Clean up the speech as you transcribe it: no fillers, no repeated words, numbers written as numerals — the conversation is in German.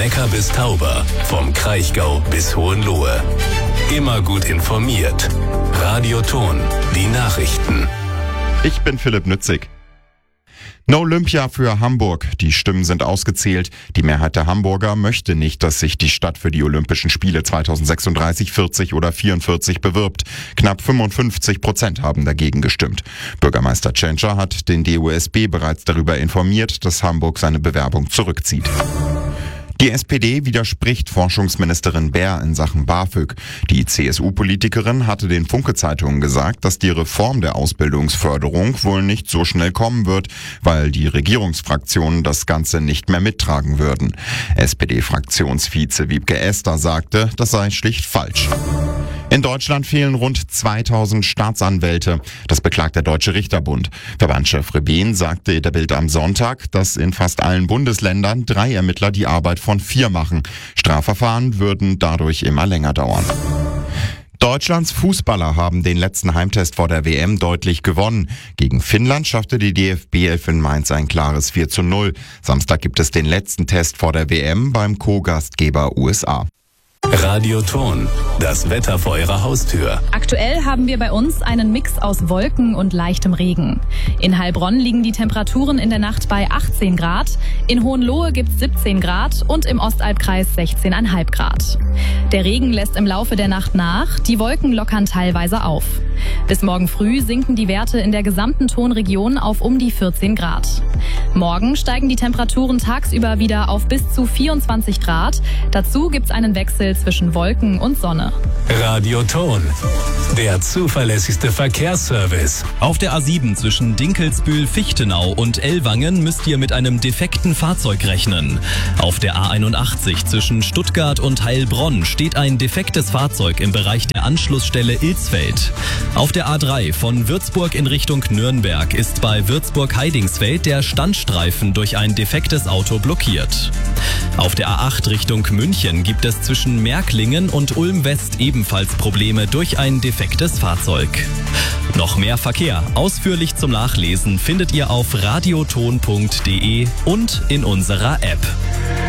Neckar bis Tauber, vom Kraichgau bis Hohenlohe. Immer gut informiert. Radio Thon, die Nachrichten. Ich bin Philipp Nützig. No Olympia für Hamburg. Die Stimmen sind ausgezählt. Die Mehrheit der Hamburger möchte nicht, dass sich die Stadt für die Olympischen Spiele 2036, 40 oder 44 bewirbt. Knapp 55% haben dagegen gestimmt. Bürgermeister Tschentscher hat den DOSB bereits darüber informiert, dass Hamburg seine Bewerbung zurückzieht. Die SPD widerspricht Forschungsministerin Baer in Sachen BAföG. Die CSU-Politikerin hatte den Funke-Zeitungen gesagt, dass die Reform der Ausbildungsförderung wohl nicht so schnell kommen wird, weil die Regierungsfraktionen das Ganze nicht mehr mittragen würden. SPD-Fraktionsvize Wiebke Esther sagte, das sei schlicht falsch. In Deutschland fehlen rund 2000 Staatsanwälte. Das beklagt der Deutsche Richterbund. Verbandschef Rebehn sagte der Bild am Sonntag, dass in fast allen Bundesländern 3 Ermittler die Arbeit von 4 machen. Strafverfahren würden dadurch immer länger dauern. Deutschlands Fußballer haben den letzten Heimtest vor der WM deutlich gewonnen. Gegen Finnland schaffte die DFB-Elf in Mainz ein klares 4:0. Samstag gibt es den letzten Test vor der WM beim Co-Gastgeber USA. Radio Thon, das Wetter vor Ihrer Haustür. Aktuell haben wir bei uns einen Mix aus Wolken und leichtem Regen. In Heilbronn liegen die Temperaturen in der Nacht bei 18 Grad, in Hohenlohe gibt's 17 Grad und im Ostalbkreis 16,5 Grad. Der Regen lässt im Laufe der Nacht nach, die Wolken lockern teilweise auf. Bis morgen früh sinken die Werte in der gesamten Thonregion auf um die 14 Grad. Morgen steigen die Temperaturen tagsüber wieder auf bis zu 24 Grad. Dazu gibt's einen Wechsel zwischen Wolken und Sonne. Radio Thon, der zuverlässigste Verkehrsservice. Auf der A7 zwischen Dinkelsbühl-Fichtenau und Ellwangen müsst ihr mit einem defekten Fahrzeug rechnen. Auf der A81 zwischen Stuttgart und Heilbronn steht ein defektes Fahrzeug im Bereich der Anschlussstelle Ilsfeld. Auf der A3 von Würzburg in Richtung Nürnberg ist bei Würzburg-Heidingsfeld der Standstreifen durch ein defektes Auto blockiert. Auf der A8 Richtung München gibt es zwischen Märklingen und Ulm-West ebenfalls Probleme durch ein defektes Fahrzeug. Noch mehr Verkehr, ausführlich zum Nachlesen, findet ihr auf radiothon.de und in unserer App.